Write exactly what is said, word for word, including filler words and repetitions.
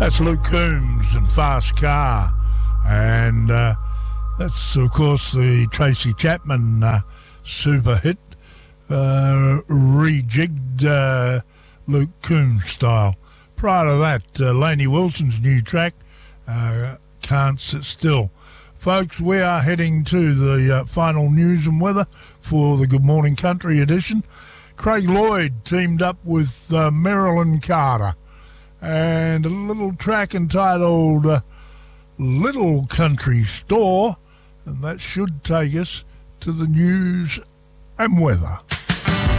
That's Luke Combs and Fast Car. And uh, that's, of course, the Tracy Chapman uh, super hit, uh, rejigged uh, Luke Combs style. Prior to that, uh, Lainey Wilson's new track, uh, Can't Sit Still. Folks, we are heading to the uh, final news and weather for the Good Morning Country edition. Craig Lloyd teamed up with uh, Marilyn Carter, and a little track entitled uh, Little Country Store, and that should take us to the news and weather.